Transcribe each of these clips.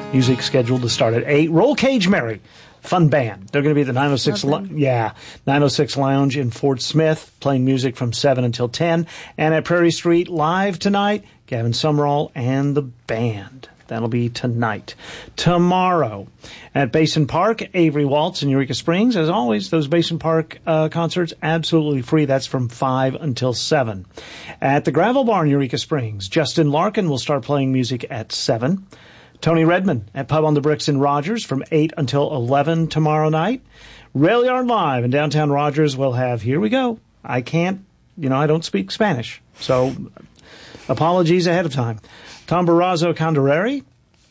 Music scheduled to start at 8. Roll Cage Mary, fun band. They're going to be at the 906 Lounge in Fort Smith, playing music from 7 until 10. And at Prairie Street Live tonight, Gavin Summerall and the band. That'll be tonight. Tomorrow at Basin Park, Avery Waltz in Eureka Springs. As always, those Basin Park concerts, absolutely free. That's from 5 until 7. At the Gravel Barn, Eureka Springs, Justin Larkin will start playing music at 7. Tony Redman at Pub on the Bricks in Rogers from 8 until 11 tomorrow night. Rail Yard Live in downtown Rogers will have, here we go, I don't speak Spanish, so apologies ahead of time. Tom Barrazo Condoreri.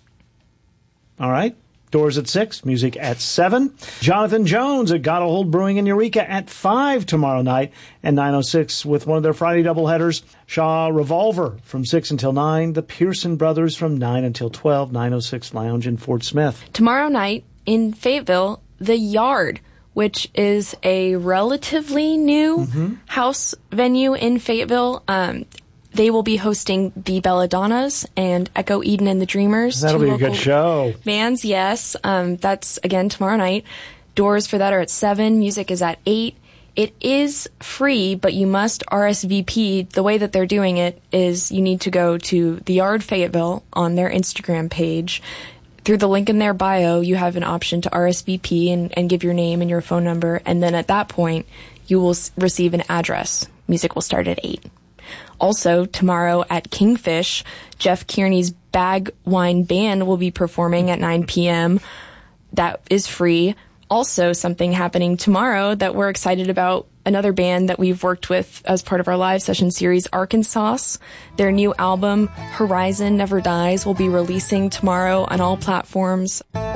All right. Doors at 6. Music at 7. Jonathan Jones at Got a Hold Brewing in Eureka at 5 tomorrow night. And 906 with one of their Friday doubleheaders. Shaw Revolver from 6 until 9. The Pearson Brothers from 9 until 12. 906 Lounge in Fort Smith. Tomorrow night in Fayetteville, The Yard, which is a relatively new house venue in Fayetteville. They will be hosting the Belladonnas and Echo Eden and the Dreamers. That'll be a good show. Bands, yes. That's, again, tomorrow night. Doors for that are at 7. Music is at 8. It is free, but you must RSVP. The way that they're doing it is you need to go to The Yard Fayetteville on their Instagram page. Through the link in their bio, you have an option to RSVP and give your name and your phone number. And then at that point, you will receive an address. Music will start at 8. Also, tomorrow at Kingfish, Jeff Kearney's Bag Wine Band will be performing at 9 p.m. That is free. Also, something happening tomorrow that we're excited about, another band that we've worked with as part of our live session series, Arkansas. Their new album, Horizon Never Dies, will be releasing tomorrow on all platforms.